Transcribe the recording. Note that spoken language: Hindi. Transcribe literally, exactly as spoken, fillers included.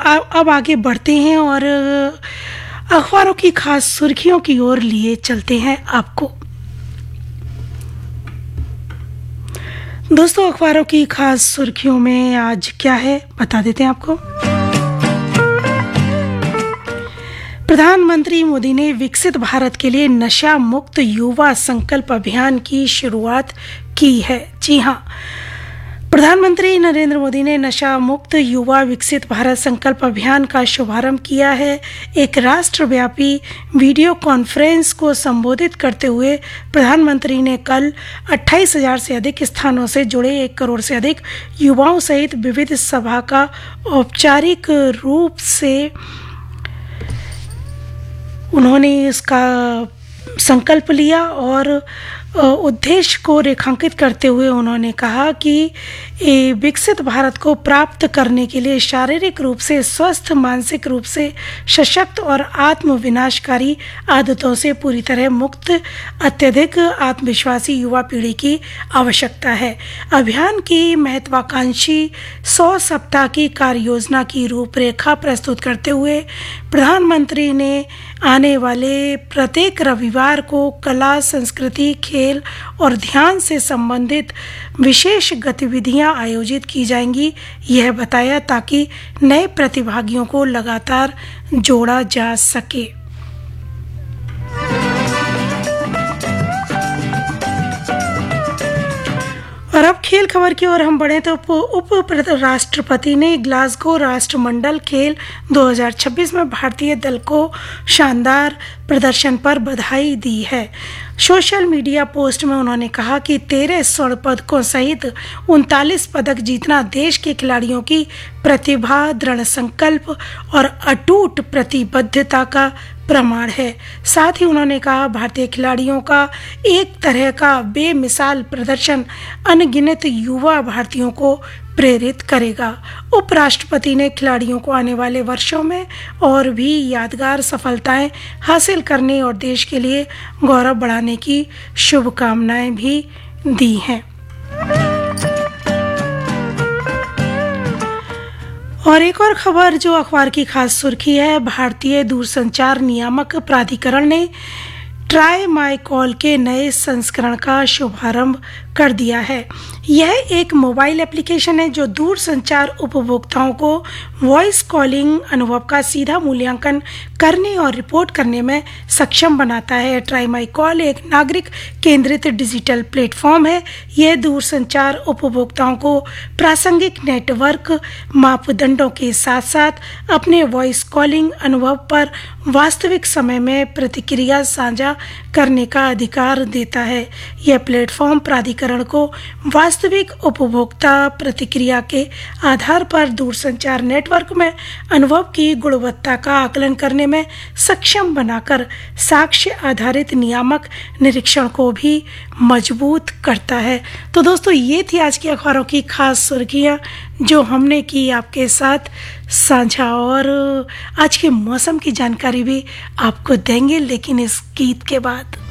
अब आगे बढ़ते हैं और अखबारों की खास सुर्खियों की ओर लिए चलते हैं आपको। दोस्तों, अखबारों की खास सुर्खियों में आज क्या है बता देते हैं आपको। प्रधानमंत्री मोदी ने विकसित भारत के लिए नशा मुक्त युवा संकल्प अभियान की शुरुआत की है। जी हां, प्रधानमंत्री नरेंद्र मोदी ने नशा मुक्त युवा विकसित भारत संकल्प अभियान का शुभारंभ किया है। एक राष्ट्रव्यापी वीडियो कॉन्फ्रेंस को संबोधित करते हुए प्रधानमंत्री ने कल अट्ठाईस हजार से अधिक स्थानों से जुड़े एक करोड़ से अधिक युवाओं सहित विविध सभा का औपचारिक रूप से उन्होंने इसका संकल्प लिया और उद्देश्य को रेखांकित करते हुए उन्होंने कहा कि विकसित भारत को प्राप्त करने के लिए शारीरिक रूप से स्वस्थ, मानसिक रूप से सशक्त और आत्म विनाशकारी आदतों से पूरी तरह मुक्त अत्यधिक आत्मविश्वासी युवा पीढ़ी की आवश्यकता है। अभियान की महत्वाकांक्षी सौ सप्ताह की कार्य योजना की रूपरेखा प्रस्तुत करते हुए प्रधानमंत्री ने आने वाले प्रत्येक रविवार को कला, संस्कृति, खेल और ध्यान से संबंधित विशेष गतिविधियां आयोजित की जाएंगी, यह बताया, ताकि नए प्रतिभागियों को लगातार जोड़ा जा सके। और अब खेल खबर की ओर हम बढ़े तो उप राष्ट्रपति ने ग्लासगो राष्ट्रमंडल खेल दो हज़ार छब्बीस में भारतीय दल को शानदार प्रदर्शन पर बधाई दी है। सोशल मीडिया पोस्ट में उन्होंने कहा कि तेरह स्वर्ण पदकों सहित उनतालीस पदक जीतना देश के खिलाड़ियों की प्रतिभा, दृढ़ संकल्प और अटूट प्रतिबद्धता का प्रमाण है। साथ ही उन्होंने कहा, भारतीय खिलाड़ियों का एक तरह का बेमिसाल प्रदर्शन अनगिनत युवा भारतीयों को प्रेरित करेगा। उपराष्ट्रपति ने खिलाड़ियों को आने वाले वर्षों में और भी यादगार सफलताएं हासिल करने और देश के लिए गौरव बढ़ाने की शुभकामनाएं भी दी हैं। और एक और खबर जो अखबार की खास सुर्खी है, भारतीय दूरसंचार नियामक प्राधिकरण ने ट्राई माई कॉल के नए संस्करण का शुभारंभ कर दिया है। यह एक मोबाइल एप्लीकेशन है जो दूर संचार उपभोक्ताओं को वॉइस कॉलिंग अनुभव का सीधा मूल्यांकन करने और रिपोर्ट करने में सक्षम बनाता है। ट्राई माई कॉल एक नागरिक केंद्रित डिजिटल प्लेटफॉर्म है। यह दूर संचार उपभोक्ताओं को प्रासंगिक नेटवर्क मापदंडों के साथ साथ अपने वॉइस कॉलिंग अनुभव पर वास्तविक समय में प्रतिक्रिया साझा करने का अधिकार देता है। यह प्लेटफॉर्म प्राधिकरण को वास्तविक उपभोक्ता प्रतिक्रिया के आधार पर दूरसंचार नेटवर्क में अनुभव की गुणवत्ता का आकलन करने में सक्षम बनाकर साक्ष्य आधारित नियामक निरीक्षण को भी मजबूत करता है। तो दोस्तों, ये थी आज की अखबारों की खास सुर्खियां जो हमने की आपके साथ साझा, और आज के मौसम की जानकारी भी आपको देंगे, लेकिन इस गीत के बाद।